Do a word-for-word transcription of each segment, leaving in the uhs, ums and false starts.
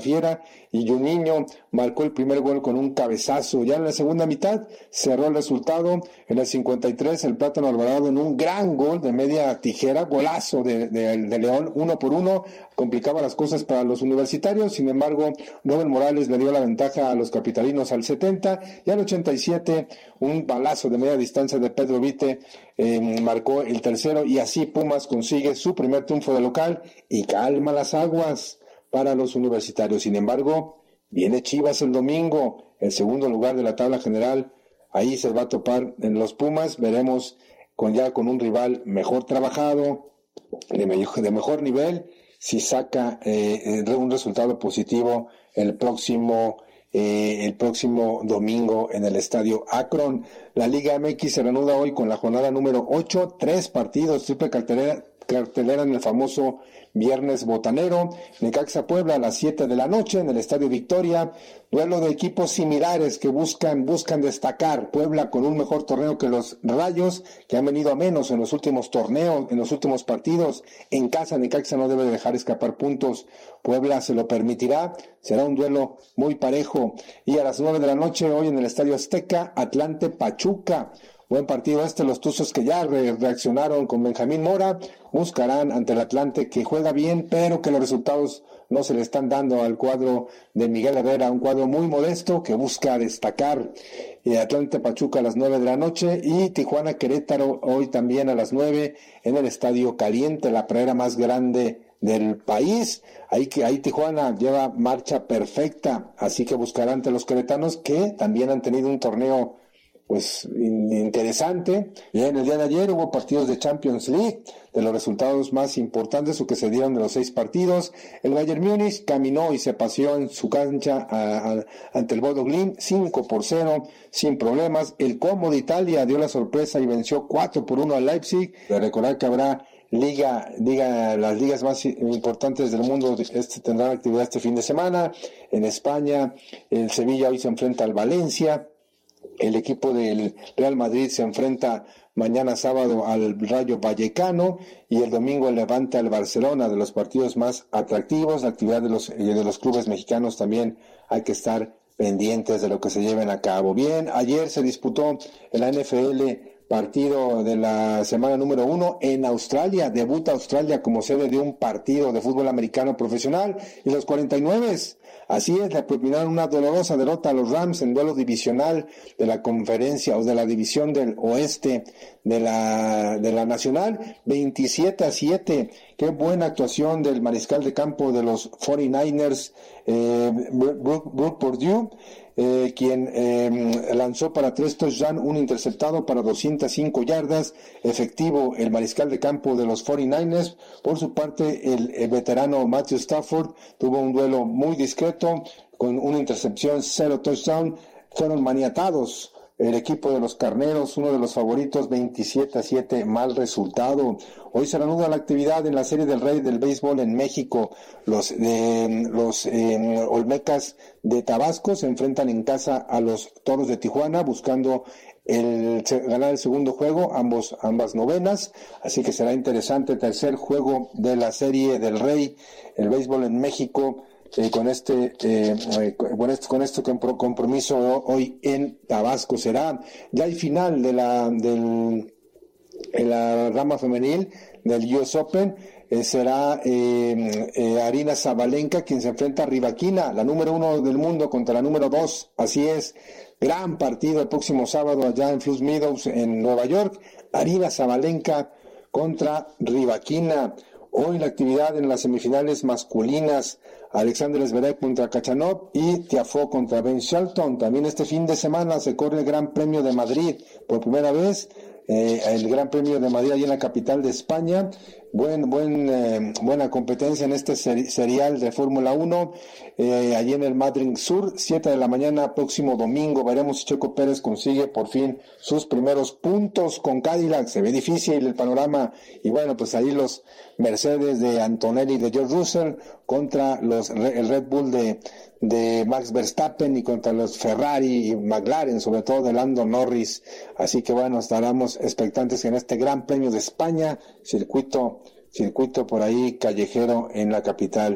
Fiera, y Juninho marcó el primer gol con un cabezazo. Ya en la segunda mitad cerró el resultado. En el cincuenta y tres, el Plátano Alvarado en un gran gol de media tijera, golazo de, de, de León, uno por uno, complicaba las cosas para los universitarios. Sin embargo, Robert Morales le dio la ventaja a los capitalinos al setenta, y al ochenta y siete un balazo de media distancia de Pedro Vite eh, marcó el tercero, y así Pumas consigue su primer triunfo de local y calma las aguas para los universitarios. Sin embargo, viene Chivas el domingo, el segundo lugar de la tabla general. Ahí se va a topar en los Pumas. Veremos con ya con un rival mejor trabajado, de mejor, de mejor nivel, si saca eh, un resultado positivo el próximo eh, el próximo domingo en el Estadio Akron. La Liga M X se reanuda hoy con la jornada número ocho, tres partidos, triple cartelera, cartelera en el famoso Viernes Botanero. Necaxa Puebla a las siete de la noche en el Estadio Victoria. Duelo de equipos similares que buscan buscan destacar. Puebla con un mejor torneo que los Rayos, que han venido a menos en los últimos torneos, en los últimos partidos. En casa Necaxa no debe dejar escapar puntos. Puebla se lo permitirá. Será un duelo muy parejo. Y a las nueve de la noche hoy en el Estadio Azteca, Atlante Pachuca. Buen partido este, los Tuzos que ya re- reaccionaron con Benjamín Mora, buscarán ante el Atlante, que juega bien, pero que los resultados no se le están dando al cuadro de Miguel Herrera, un cuadro muy modesto que busca destacar. Eh, Atlante Pachuca a las nueve de la noche, y Tijuana Querétaro hoy también a las nueve en el Estadio Caliente, la pradera más grande del país. Ahí que ahí Tijuana lleva marcha perfecta, así que buscará ante los queretanos, que también han tenido un torneo pues interesante. Y en el día de ayer hubo partidos de Champions League, de los resultados más importantes o que se dieron de los seis partidos. El Bayern Múnich caminó y se paseó en su cancha a, a, ante el Bodo Glimt cinco por cero sin problemas. El Como de Italia dio la sorpresa y venció cuatro por uno al Leipzig. De recordar que habrá liga, liga, las ligas más importantes del mundo este, tendrán actividad este fin de semana. En España, el Sevilla hoy se enfrenta al Valencia. El equipo del Real Madrid se enfrenta mañana sábado al Rayo Vallecano, y el domingo el Levante al Barcelona, de los partidos más atractivos. La actividad de los, de los clubes mexicanos también hay que estar pendientes de lo que se lleven a cabo. Bien, ayer se disputó en la N F L partido de la semana número uno en Australia. Debuta Australia como sede de un partido de fútbol americano profesional, y los cuarenta y nueve, así es, le propinaron una dolorosa derrota a los Rams en duelo divisional de la conferencia o de la división del oeste de la de la nacional, veintisiete a siete. Qué buena actuación del mariscal de campo de los cuarenta y nueve ers, eh, Brock, Brock Purdue, eh, quien eh, lanzó para tres touchdowns, un interceptado para doscientas cinco yardas, efectivo el mariscal de campo de los cuarenta y nueve ers. Por su parte, el, el veterano Matthew Stafford tuvo un duelo muy discreto, con una intercepción, cero touchdown. Fueron maniatados el equipo de los Carneros, uno de los favoritos, veintisiete a siete, mal resultado. Hoy se reanuda la actividad en la Serie del Rey del béisbol en México. Los, eh, los eh, Olmecas de Tabasco se enfrentan en casa a los Toros de Tijuana, buscando el ganar el segundo juego, ambos ambas novenas, así que será interesante. Tercer juego de la Serie del Rey, el béisbol en México, eh, con este eh, con este con este compromiso hoy en Tabasco. Será ya el final de la del en la rama femenil del U S Open. Eh, será eh, eh, Arina Sabalenka quien se enfrenta a Rybakina, la número uno del mundo, contra la número dos. Así es, gran partido el próximo sábado allá en Fluss Meadows en Nueva York. Arina Sabalenka contra Rybakina. Hoy la actividad en las semifinales masculinas, Alexander Zverev contra Khachanov y Tiafoe contra Ben Shelton. También este fin de semana se corre el Gran Premio de Madrid por primera vez. Eh, el Gran Premio de Madrid allí en la capital de España. Buen, buen, eh, buena competencia en este seri- serial de Fórmula uno, eh, allí en el Madrid Sur, siete de la mañana, próximo domingo. Veremos si Checo Pérez consigue por fin sus primeros puntos con Cadillac. Se ve difícil el panorama, y bueno, pues ahí los Mercedes de Antonelli y de George Russell contra los el Red Bull de, de Max Verstappen, y contra los Ferrari y McLaren, sobre todo de Lando Norris. Así que bueno, estaremos expectantes en este Gran Premio de España, circuito circuito por ahí callejero en la capital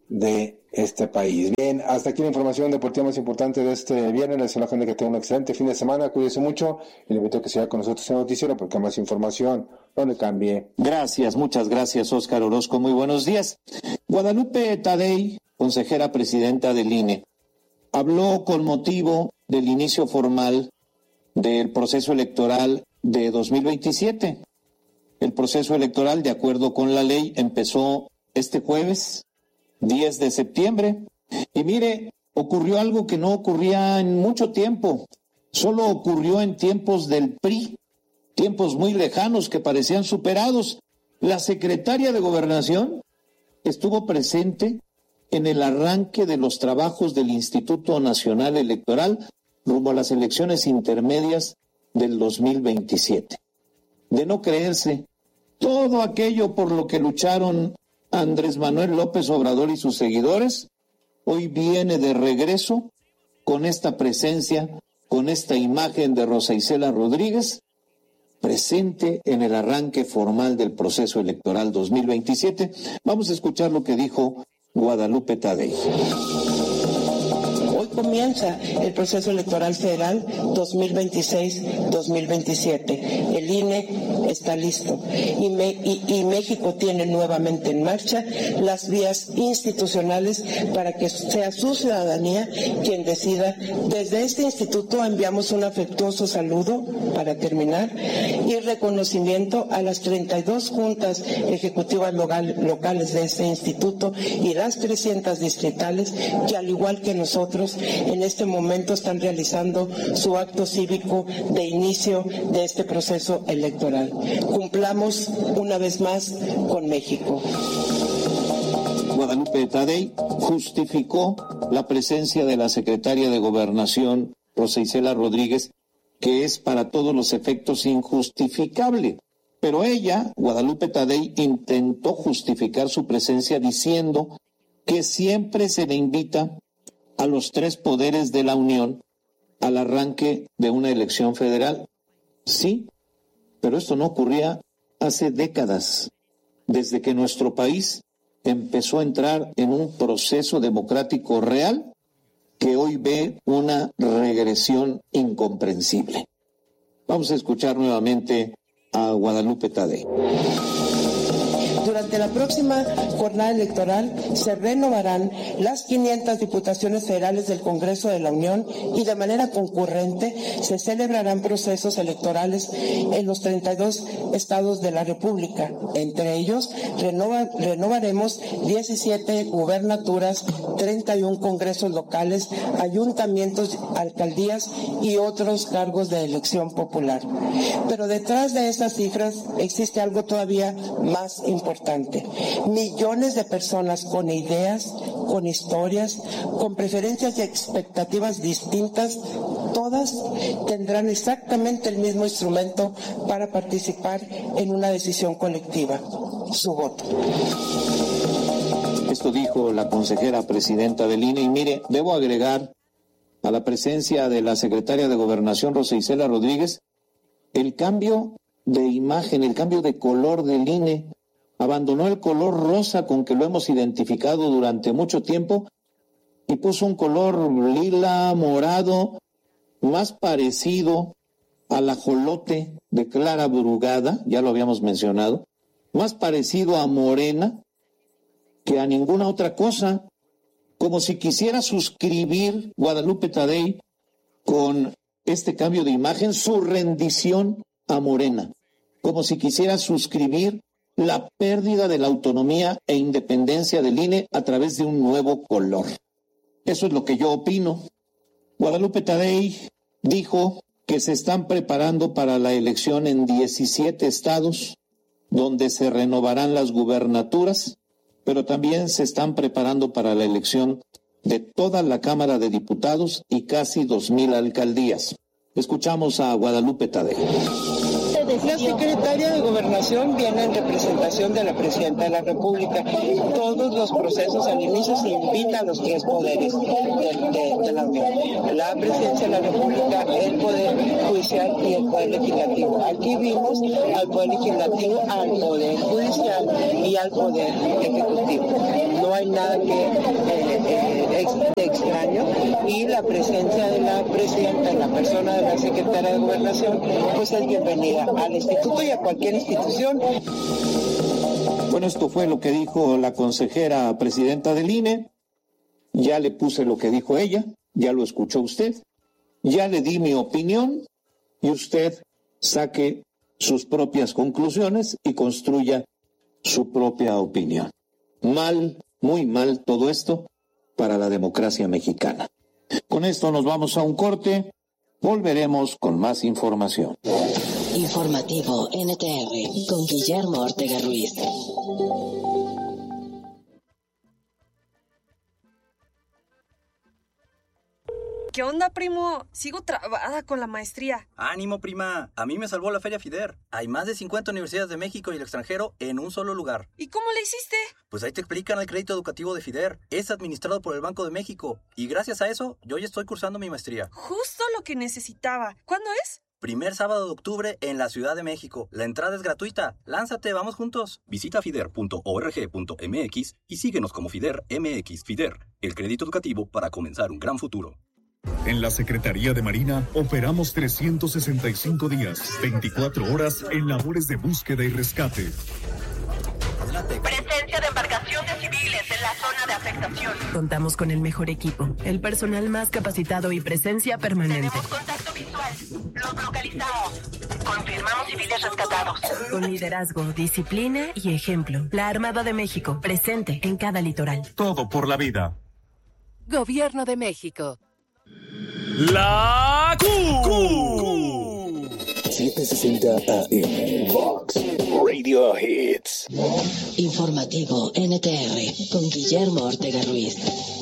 de este país. Bien, hasta aquí la información deportiva más importante de este viernes. Les deseo a la gente que tenga un excelente fin de semana, cuídese mucho y le invito a que siga con nosotros en el noticiero porque más información no le cambie. Gracias, muchas gracias, Óscar Orozco, muy buenos días. Guadalupe Tadei, consejera presidenta del I N E, habló con motivo del inicio formal del proceso electoral de dos mil veintisiete. El proceso electoral, de acuerdo con la ley, empezó este jueves, diez de septiembre. Y mire, ocurrió algo que no ocurría en mucho tiempo. Solo ocurrió en tiempos del P R I, tiempos muy lejanos que parecían superados. La secretaria de Gobernación estuvo presente en el arranque de los trabajos del Instituto Nacional Electoral rumbo a las elecciones intermedias del dos mil veintisiete. De no creerse, todo aquello por lo que lucharon Andrés Manuel López Obrador y sus seguidores, hoy viene de regreso con esta presencia, con esta imagen de Rosa Isela Rodríguez, presente en el arranque formal del proceso electoral dos mil veintisiete. Vamos a escuchar lo que dijo Guadalupe Tadei. Hoy comienza el proceso electoral federal dos mil veintiséis dos mil veintisiete. El I N E está listo y, me, y, y México tiene nuevamente en marcha las vías institucionales para que sea su ciudadanía quien decida. Desde este instituto enviamos un afectuoso saludo, para terminar, y reconocimiento a las treinta y dos juntas ejecutivas local, locales de este instituto y las trescientas distritales que, al igual que nosotros, en este momento están realizando su acto cívico de inicio de este proceso electoral. Cumplamos una vez más con México. Guadalupe Tadei justificó la presencia de la secretaria de Gobernación, Rosa Isela Rodríguez, que es para todos los efectos injustificable. Pero ella, Guadalupe Tadei, intentó justificar su presencia diciendo que siempre se le invita a los tres poderes de la Unión al arranque de una elección federal. Sí, pero esto no ocurría hace décadas, desde que nuestro país empezó a entrar en un proceso democrático real que hoy ve una regresión incomprensible. Vamos a escuchar nuevamente a Guadalupe Tadei. Durante la próxima jornada electoral se renovarán las quinientas diputaciones federales del Congreso de la Unión y de manera concurrente se celebrarán procesos electorales en los treinta y dos estados de la República. Entre ellos, renova, renovaremos diecisiete gubernaturas, treinta y uno congresos locales, ayuntamientos, alcaldías y otros cargos de elección popular. Pero detrás de estas cifras existe algo todavía más importante. Millones de personas con ideas, con historias, con preferencias y expectativas distintas, todas tendrán exactamente el mismo instrumento para participar en una decisión colectiva, su voto. Esto dijo la consejera presidenta del I N E y mire, debo agregar a la presencia de la secretaria de Gobernación, Rosa Isela Rodríguez, el cambio de imagen, el cambio de color del I N E. Abandonó el color rosa con que lo hemos identificado durante mucho tiempo y puso un color lila, morado, más parecido al ajolote de Clara Brugada, ya lo habíamos mencionado, más parecido a Morena que a ninguna otra cosa, como si quisiera suscribir Guadalupe Tadei con este cambio de imagen, su rendición a Morena, como si quisiera suscribir la pérdida de la autonomía e independencia del I N E a través de un nuevo color. Eso es lo que yo opino. Guadalupe Tadei dijo que se están preparando para la elección en diecisiete estados, donde se renovarán las gubernaturas, pero también se están preparando para la elección de toda la Cámara de Diputados y casi dos mil alcaldías. Escuchamos a Guadalupe Tadei. La secretaria de Gobernación viene en representación de la Presidenta de la República. Todos los procesos al inicio se invitan a los tres poderes de, de, de la Unión. La Presidencia de la República, el Poder Judicial y el Poder Legislativo. Aquí vimos al Poder Legislativo, al Poder Judicial y al Poder Ejecutivo. no hay nada que eh, eh, ex- extraño, y la presencia de la presidenta en la persona de la secretaria de Gobernación pues es bienvenida al instituto y a cualquier institución. Bueno, esto fue lo que dijo la consejera presidenta del I N E. Ya le puse lo que dijo ella, ya lo escuchó usted, ya le di mi opinión y usted saque sus propias conclusiones y construya su propia opinión. Mal, muy mal todo esto para la democracia mexicana. Con esto nos vamos a un corte, volveremos con más información. Informativo N T R con Guillermo Ortega Ruiz. ¿Qué onda, primo? Sigo trabada con la maestría. ¡Ánimo, prima! A mí me salvó la Feria FIDER. Hay más de cincuenta universidades de México y el extranjero en un solo lugar. ¿Y cómo le hiciste? Pues ahí te explican el crédito educativo de FIDER. Es administrado por el Banco de México. Y gracias a eso, yo ya estoy cursando mi maestría. Justo lo que necesitaba. ¿Cuándo es? Primer sábado de octubre en la Ciudad de México. La entrada es gratuita. Lánzate, vamos juntos. Visita fider punto org punto m x y síguenos como FIDER M X. FIDER, el crédito educativo para comenzar un gran futuro. En la Secretaría de Marina operamos trescientos sesenta y cinco días, veinticuatro horas en labores de búsqueda y rescate. Presencia de embarcaciones civiles en la zona de afectación. Contamos con el mejor equipo, el personal más capacitado y presencia permanente. Tenemos contacto visual. Los localizamos. Confirmamos civiles rescatados. Con liderazgo, disciplina y ejemplo. La Armada de México, presente en cada litoral. Todo por la vida. Gobierno de México. La Q. setecientos sesenta A M. Vox Radio Hits. Informativo N T R con Guillermo Ortega Ruiz.